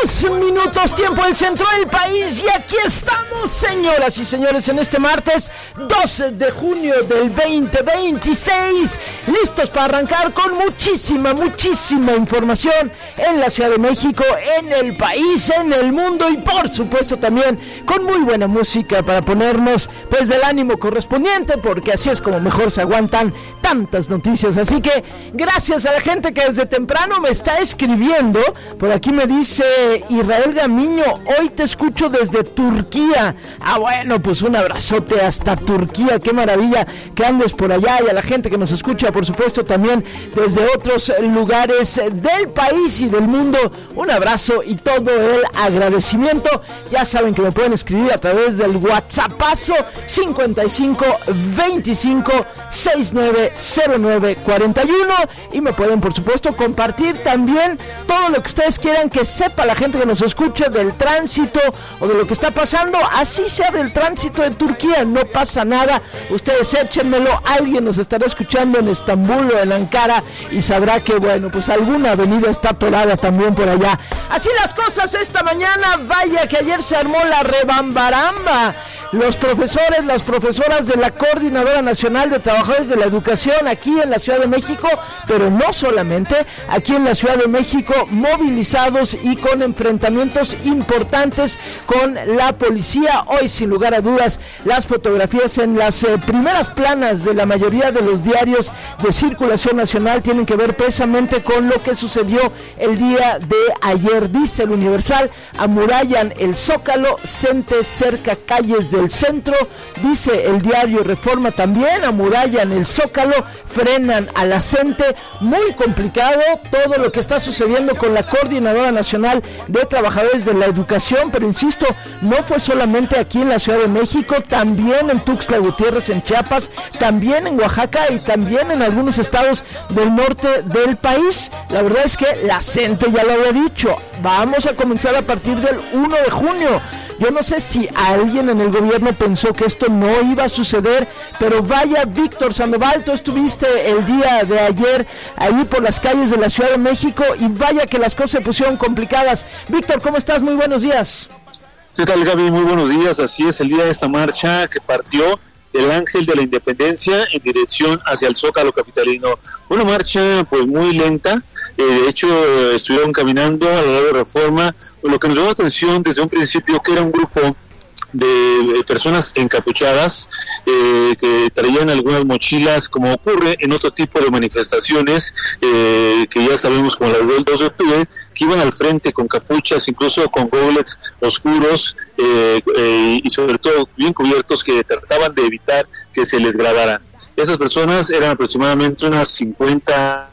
minutos, tiempo del centro del país, y aquí estamos, señoras y señores, en este martes 12 de junio del 2026, listos para arrancar con muchísima información en la Ciudad de México, en el país, en el mundo, y por supuesto también con muy buena música para ponernos pues del ánimo correspondiente, porque así es como mejor se aguantan tantas noticias. Así que gracias a la gente que desde temprano me está escribiendo. Por aquí me dice Israel Gamiño: hoy te escucho desde Turquía. Bueno, pues un abrazote hasta Turquía, qué maravilla que andes por allá. Y a la gente que nos escucha, por supuesto, también desde otros lugares del país y del mundo, un abrazo y todo el agradecimiento. Ya saben que me pueden escribir a través del WhatsAppazo 55 25 69 09 41, y me pueden, por supuesto, compartir también todo lo que ustedes quieran que sepa la gente que nos escucha del tránsito o de lo que está pasando, así sea del tránsito de Turquía, no pasa nada, ustedes échenmelo. Alguien nos estará escuchando en Estambul o en Ankara y sabrá que, bueno, pues alguna avenida está atorada también por allá. Así las cosas esta mañana. Vaya que ayer se armó la rebambaramba. Los profesores, las profesoras de la Coordinadora Nacional de Trabajadores de la Educación aquí en la Ciudad de México, pero no solamente aquí en la Ciudad de México, movilizados y con enfrentamientos importantes con la policía. Hoy, sin lugar a dudas, las fotografías en las primeras planas de la mayoría de los diarios de circulación nacional tienen que ver precisamente con lo que sucedió el día de ayer. Dice el Universal: amurallan el Zócalo, CENTE cerca calles del centro. Dice el diario Reforma también: amurallan el Zócalo, frenan a la CENTE. Muy complicado todo lo que está sucediendo con la Coordinadora Nacional de Trabajadores de la Educación, pero insisto, no fue solamente aquí en la Ciudad de México, también en Tuxtla Gutiérrez, en Chiapas, también en Oaxaca y también en algunos estados del norte del país. La verdad es que la CENTE ya lo había dicho, vamos a comenzar a partir del 1 de junio. Yo no sé si alguien en el gobierno pensó que esto no iba a suceder, pero vaya, Víctor Sandoval, tú estuviste el día de ayer ahí por las calles de la Ciudad de México y vaya que las cosas se pusieron complicadas. Víctor, ¿cómo estás? Muy buenos días. ¿Qué tal, Gaby? Muy buenos días. Así es, el día de esta marcha que partió del Ángel de la Independencia en dirección hacia el Zócalo capitalino. Una marcha pues muy lenta, de hecho estuvieron caminando a lo largo de Reforma. Lo que nos llamó la atención desde un principio que era un grupo de personas encapuchadas que traían algunas mochilas, como ocurre en otro tipo de manifestaciones que ya sabemos, como la del 2 de octubre, que iban al frente con capuchas, incluso con goglets oscuros y sobre todo bien cubiertos, que trataban de evitar que se les grabara. Esas personas eran aproximadamente unas 50,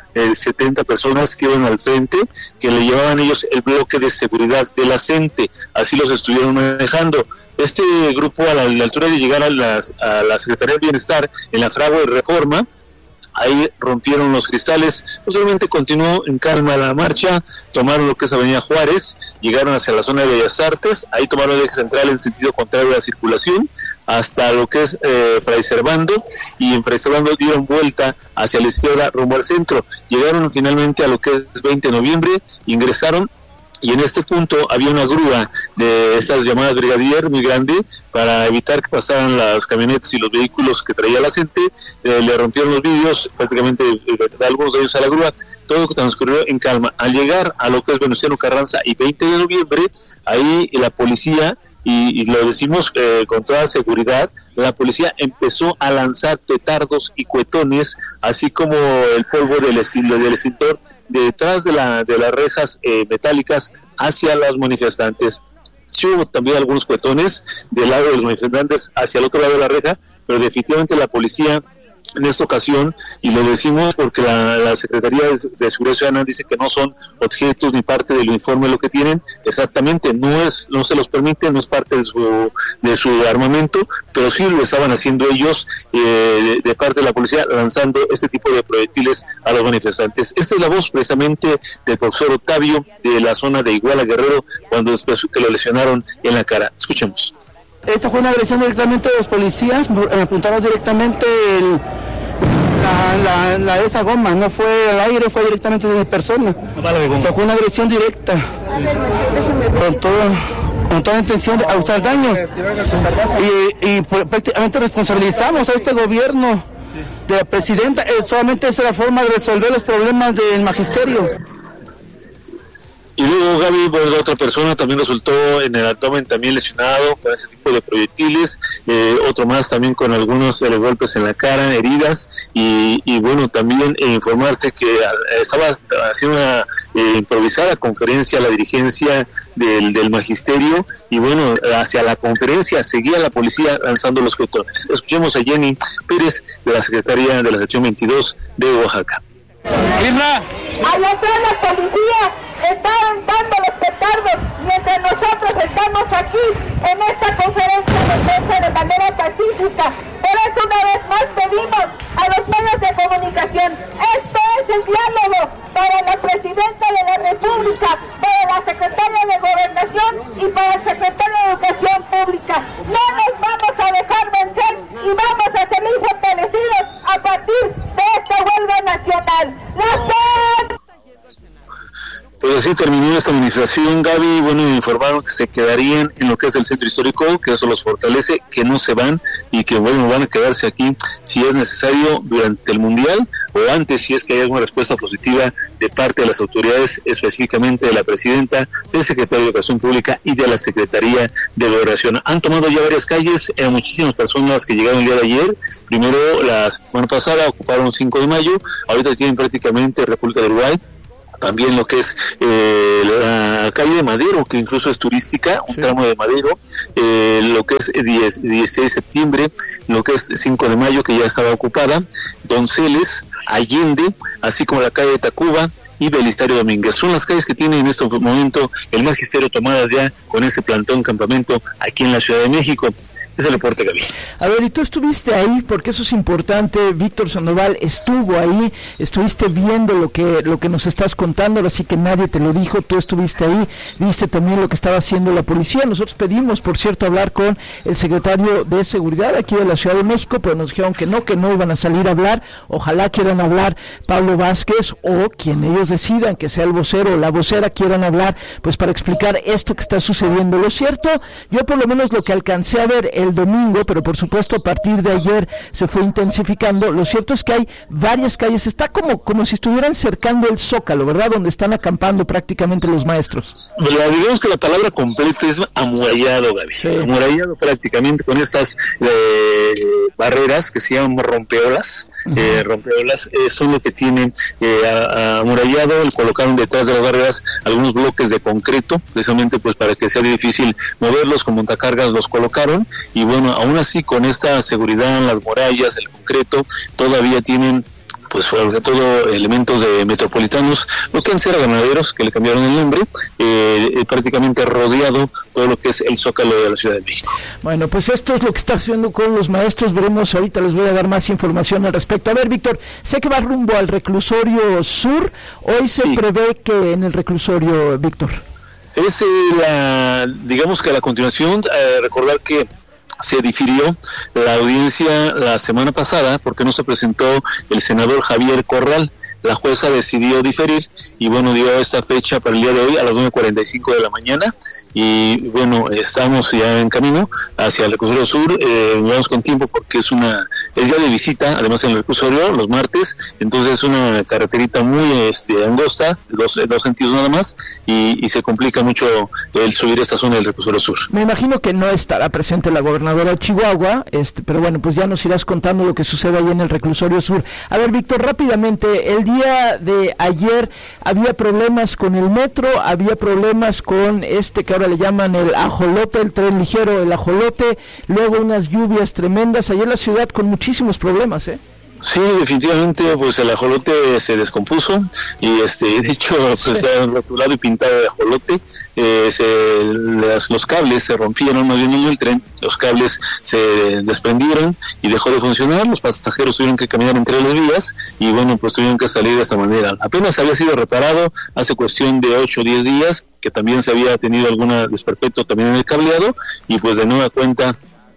70 personas que iban al frente, que le llevaban ellos el bloque de seguridad de la CENTE, así los estuvieron manejando. Este grupo, a la altura de llegar a la Secretaría de Bienestar, en la Fragua de Reforma, ahí rompieron los cristales. Posteriormente continuó en calma la marcha, tomaron lo que es Avenida Juárez, llegaron hacia la zona de Bellas Artes, ahí tomaron el eje central en sentido contrario a la circulación, hasta lo que es Fray Servando, y en Fray Servando dieron vuelta hacia la izquierda rumbo al centro. Llegaron finalmente a lo que es 20 de noviembre, ingresaron, y en este punto había una grúa de estas llamadas Brigadier muy grande para evitar que pasaran las camionetas y los vehículos que traía la CENTE. Le rompieron los vidrios, prácticamente algunos de ellos a la grúa. Todo transcurrió en calma. Al llegar a lo que es Venustiano Carranza y 20 de noviembre, ahí la policía, y lo decimos con toda seguridad, la policía empezó a lanzar petardos y cuetones, así como el polvo del extintor, detrás de las rejas metálicas hacia los manifestantes. Sí hubo también algunos cuetones del lado de los manifestantes hacia el otro lado de la reja, pero definitivamente la policía en esta ocasión, y lo decimos porque la Secretaría de Seguridad Ciudadana dice que no son objetos ni parte del uniforme lo que tienen, exactamente, no se los permite, no es parte de su armamento, pero sí lo estaban haciendo ellos de parte de la policía, lanzando este tipo de proyectiles a los manifestantes. Esta es la voz precisamente del profesor Octavio de la zona de Iguala Guerrero, cuando después que lo lesionaron en la cara. Escuchemos. Esta fue una agresión directamente de los policías, apuntaron directamente esa goma, no fue al aire, fue directamente de persona. O sea, fue una agresión directa. con toda intención de causar daño. Y prácticamente responsabilizamos a este gobierno de la presidenta. Solamente es la forma de resolver los problemas del magisterio. Y luego, Gaby, pues, otra persona también resultó en el abdomen también lesionado con ese tipo de proyectiles, otro más también con algunos golpes en la cara, heridas, y bueno, también informarte que estaba haciendo una improvisada conferencia la dirigencia del magisterio, y bueno, hacia la conferencia seguía la policía lanzando los cotones. Escuchemos a Jenny Pérez, de la Secretaría de la Sección 22 de Oaxaca. Allá atrás la policía está aventando los petardos mientras nosotros estamos aquí en esta conferencia de prensa de manera pacífica. Por eso una vez más pedimos a los medios de comunicación, este es el diálogo para la Presidenta de la República, para la Secretaria de Gobernación y para el Secretario de Educación Pública. No nos vamos a dejar vencer y vamos a salir fortalecidos a partir de esta huelga nacional. Pues así terminó esta administración, Gaby. Bueno, informaron que se quedarían en lo que es el centro histórico, que eso los fortalece, que no se van y que bueno, van a quedarse aquí si es necesario durante el Mundial o antes, si es que hay alguna respuesta positiva de parte de las autoridades, específicamente de la presidenta, del secretario de Educación Pública y de la Secretaría de Gobernación. Han tomado ya varias calles, muchísimas personas que llegaron el día de ayer. Primero, la semana pasada ocuparon 5 de mayo, ahorita tienen prácticamente República de Uruguay. También lo que es la calle de Madero, que incluso es turística, un tramo de Madero, lo que es 16 de septiembre, lo que es 5 de mayo, que ya estaba ocupada, Donceles, Allende, así como la calle de Tacuba y Belisario Domínguez. Son las calles que tiene en este momento el magisterio tomadas ya con este plantón campamento aquí en la Ciudad de México. Es el reporte, Gaby. A ver, y tú estuviste ahí, porque eso es importante. Víctor Sandoval estuvo ahí, estuviste viendo lo que nos estás contando, así que nadie te lo dijo, tú estuviste ahí, viste también lo que estaba haciendo la policía. Nosotros pedimos, por cierto, hablar con el secretario de Seguridad aquí de la Ciudad de México, pero nos dijeron que no iban a salir a hablar. Ojalá quieran hablar Pablo Vázquez o quien ellos decidan, que sea el vocero o la vocera, quieran hablar, pues para explicar esto que está sucediendo. Lo cierto, yo por lo menos lo que alcancé a ver el domingo, pero por supuesto a partir de ayer se fue intensificando. Lo cierto es que hay varias calles, está como si estuvieran cercando el Zócalo, ¿verdad? Donde están acampando prácticamente los maestros. Digamos que la palabra completa es amurallado, Gaby. Sí. Amurallado prácticamente con estas barreras que se llaman rompeolas. Rompeolas son lo que tienen amurallado. Colocaron detrás de las barreras algunos bloques de concreto, precisamente pues para que sea difícil moverlos, con montacargas los colocaron, y bueno, aún así con esta seguridad, las murallas, el concreto, todavía tienen pues sobre todo elementos de metropolitanos, lo que antes era Granaderos, que le cambiaron el nombre, prácticamente rodeado todo lo que es el Zócalo de la Ciudad de México. Bueno, pues esto es lo que está haciendo con los maestros, veremos, ahorita les voy a dar más información al respecto. A ver, Víctor, sé que va rumbo al reclusorio sur, hoy se prevé que en el reclusorio, Víctor. Es digamos que a la continuación, recordar que se difirió la audiencia la semana pasada porque no se presentó el senador Javier Corral. La jueza decidió diferir y bueno, dio esta fecha para el día de hoy a las 9:45 de la mañana, y bueno, estamos ya en camino hacia el reclusorio sur. Vamos con tiempo porque es día de visita, además en el reclusorio los martes, entonces es una carreterita muy angosta, dos sentidos nada más, y se complica mucho el subir esta zona del reclusorio sur. Me imagino que no estará presente la gobernadora de Chihuahua, pero bueno, pues ya nos irás contando lo que sucede ahí en el reclusorio sur. A ver, Víctor, rápidamente, el día de ayer había problemas con el metro, había problemas con que ahora le llaman el ajolote, el tren ligero, el ajolote, luego unas lluvias tremendas, ayer la ciudad con muchísimos problemas, Sí, definitivamente, pues el ajolote se descompuso y de hecho pues está rotulado y pintado de ajolote. Los cables se rompieron, más bien en el tren, los cables se desprendieron y dejó de funcionar. Los pasajeros tuvieron que caminar entre las vías y bueno, pues tuvieron que salir de esta manera. Apenas había sido reparado hace cuestión de 8 o 10 días, que también se había tenido algún desperfecto también en el cableado, y pues de nueva cuenta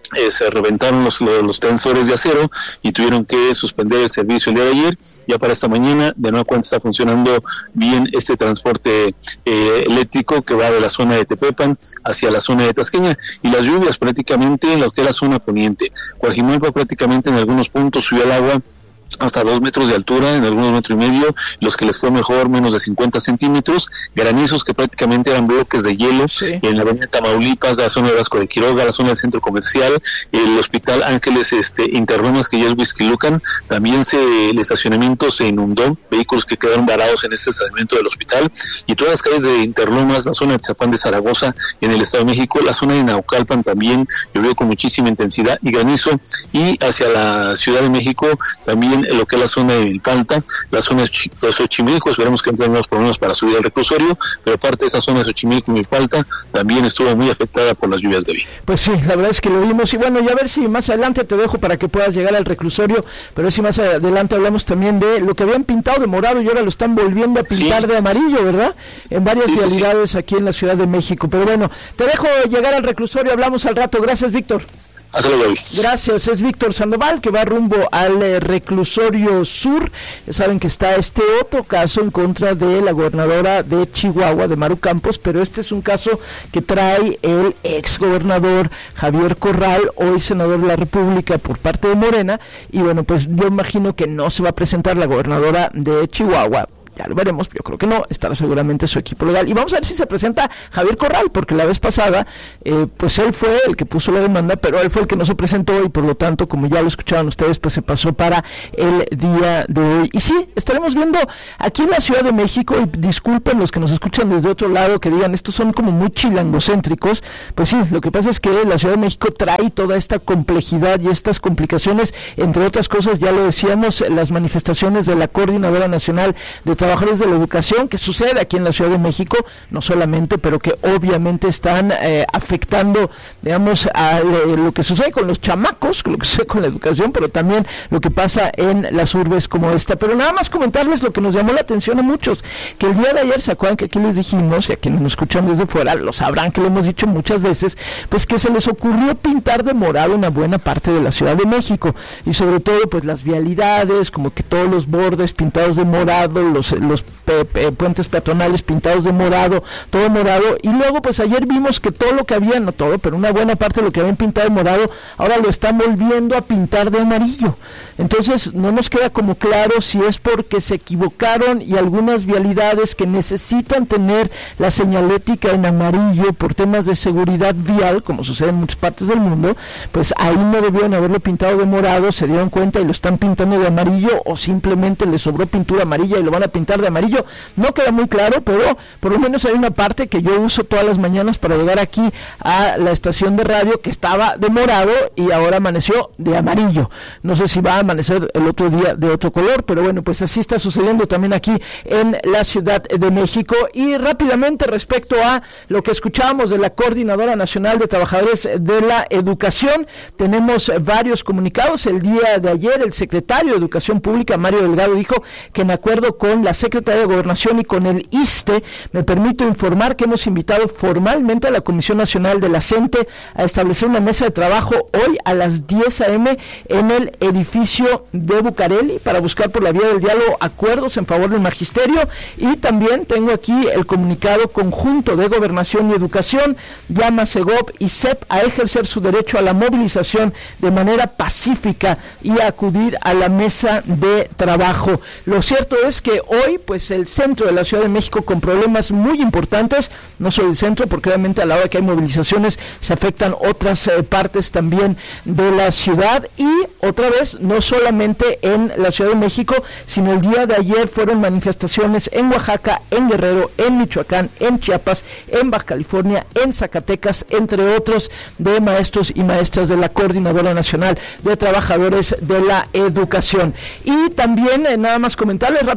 se reventaron los tensores de acero y tuvieron que suspender el servicio el día de ayer. Ya para esta mañana de nueva cuenta está funcionando bien este transporte eléctrico que va de la zona de Tepepan hacia la zona de Tasqueña, y las lluvias prácticamente en lo que es la zona poniente. Coajimalpa prácticamente en algunos puntos subió el agua hasta 2 metros de altura, en algunos 1,5 metros, los que les fue mejor menos de 50 centímetros, granizos que prácticamente eran bloques de hielo, sí, en la avenida Tamaulipas, la zona de Vasco de Quiroga, la zona del centro comercial, el hospital Ángeles Interlomas, que ya es Huixquilucan, también el estacionamiento se inundó, vehículos que quedaron varados en este estacionamiento del hospital, y todas las calles de Interlomas, la zona de Tzapán de Zaragoza, en el Estado de México, la zona de Naucalpan también llovió con muchísima intensidad y granizo, y hacia la Ciudad de México también lo que es la zona de Vilpalta, la zona de Xochimilco, esperemos que no tengamos problemas para subir al reclusorio, pero parte de esa zona de Xochimilco y Vilpalta también estuvo muy afectada por las lluvias, Gaby. Pues sí, la verdad es que lo vimos, y bueno, ya a ver si más adelante te dejo para que puedas llegar al reclusorio, pero si más adelante hablamos también de lo que habían pintado de morado y ahora lo están volviendo a pintar, sí, de amarillo, ¿verdad? En varias vialidades aquí en la Ciudad de México, pero bueno, te dejo llegar al reclusorio, hablamos al rato. Gracias, Víctor. Hasta luego. Gracias, es Víctor Sandoval, que va rumbo al reclusorio sur. Ya saben que está este otro caso en contra de la gobernadora de Chihuahua, de Maru Campos, pero este es un caso que trae el exgobernador Javier Corral, hoy senador de la República por parte de Morena, y bueno, pues yo imagino que no se va a presentar la gobernadora de Chihuahua. Ya lo veremos, yo creo que no, estará seguramente su equipo legal. Y vamos a ver si se presenta Javier Corral, porque la vez pasada, pues él fue el que puso la demanda, pero él fue el que no se presentó, y por lo tanto, como ya lo escuchaban ustedes, pues se pasó para el día de hoy. Y sí, estaremos viendo aquí en la Ciudad de México, y disculpen los que nos escuchan desde otro lado, que digan, estos son como muy chilangocéntricos. Pues sí, lo que pasa es que la Ciudad de México trae toda esta complejidad y estas complicaciones, entre otras cosas, ya lo decíamos, las manifestaciones de la Coordinadora Nacional de Trabajadores de la Educación, que sucede aquí en la Ciudad de México, no solamente, pero que obviamente están afectando, digamos, a lo que sucede con los chamacos, lo que sucede con la educación, pero también lo que pasa en las urbes como esta. Pero nada más comentarles lo que nos llamó la atención a muchos, que el día de ayer, ¿se acuerdan que aquí les dijimos, y a quienes nos escuchan desde fuera, lo sabrán que lo hemos dicho muchas veces, pues que se les ocurrió pintar de morado una buena parte de la Ciudad de México, y sobre todo pues las vialidades, como que todos los bordes pintados de morado, los puentes peatonales pintados de morado, todo morado, y luego pues ayer vimos que todo lo que había, no todo, pero una buena parte de lo que habían pintado de morado, ahora lo están volviendo a pintar de amarillo. Entonces no nos queda como claro si es porque se equivocaron y algunas vialidades que necesitan tener la señalética en amarillo por temas de seguridad vial, como sucede en muchas partes del mundo, pues ahí no debieron haberlo pintado de morado, se dieron cuenta y lo están pintando de amarillo, o simplemente les sobró pintura amarilla y lo van a pintar de amarillo. No queda muy claro, pero por lo menos hay una parte que yo uso todas las mañanas para llegar aquí a la estación de radio, que estaba de morado y ahora amaneció de amarillo. No sé si va a amanecer el otro día de otro color, pero bueno, pues así está sucediendo también aquí en la Ciudad de México. Y rápidamente, respecto a lo que escuchábamos de la Coordinadora Nacional de Trabajadores de la Educación, tenemos varios comunicados. El día de ayer el secretario de Educación Pública, Mario Delgado, dijo que en acuerdo con la Secretaría de Gobernación y con el ISSSTE, me permito informar que hemos invitado formalmente a la Comisión Nacional de la CENTE a establecer una mesa de trabajo hoy a las 10 a.m. en el edificio de Bucareli para buscar por la vía del diálogo acuerdos en favor del magisterio. Y también tengo aquí el comunicado conjunto de Gobernación y Educación, llama Segov y CEP a ejercer su derecho a la movilización de manera pacífica y a acudir a la mesa de trabajo. Lo cierto es que hoy, pues el centro de la Ciudad de México con problemas muy importantes, no solo el centro, porque obviamente a la hora que hay movilizaciones se afectan otras partes también de la ciudad. Y otra vez, no solamente en la Ciudad de México, sino el día de ayer fueron manifestaciones en Oaxaca, en Guerrero, en Michoacán, en Chiapas, en Baja California, en Zacatecas, entre otros, de maestros y maestras de la Coordinadora Nacional de Trabajadores de la Educación. Y también, nada más comentarles rápidamente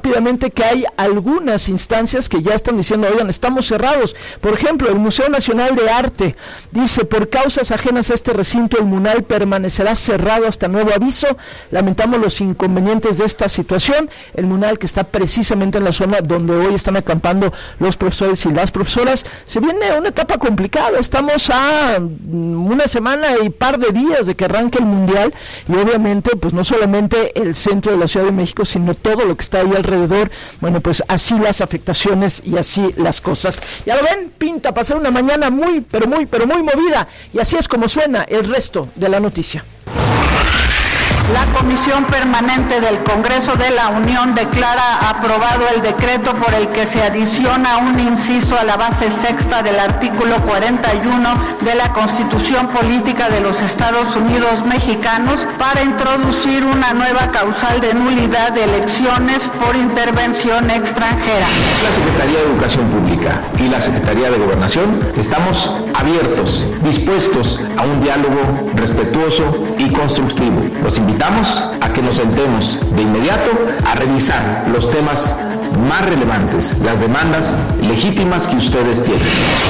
Fíjate que hay algunas instancias que ya están diciendo, oigan, estamos cerrados. Por ejemplo, el Museo Nacional de Arte dice, por causas ajenas a este recinto, el MUNAL permanecerá cerrado hasta nuevo aviso. Lamentamos los inconvenientes de esta situación. El MUNAL, que está precisamente en la zona donde hoy están acampando los profesores y las profesoras, se viene una etapa complicada. Estamos a una semana y par de días de que arranque el Mundial, y obviamente pues no solamente el centro de la Ciudad de México, sino todo lo que está ahí alrededor. Bueno, pues así las afectaciones y así las cosas. Ya lo ven, pinta para ser una mañana muy movida, y así es como suena el resto de la noticia. La Comisión Permanente del Congreso de la Unión declara aprobado el decreto por el que se adiciona un inciso a la base sexta del artículo 41 de la Constitución Política de los Estados Unidos Mexicanos para introducir una nueva causal de nulidad de elecciones por intervención extranjera. La Secretaría de Educación Pública y la Secretaría de Gobernación estamos abiertos, dispuestos a un diálogo respetuoso y constructivo. Los invitamos a que nos sentemos de inmediato a revisar los temas más relevantes, las demandas legítimas que ustedes tienen.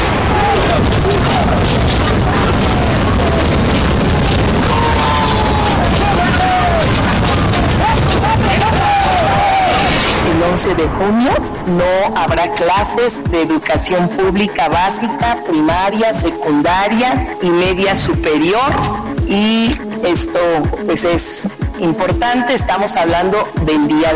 El 11 de junio no habrá clases de educación pública básica, primaria, secundaria y media superior, y esto pues es importante. Estamos hablando del Día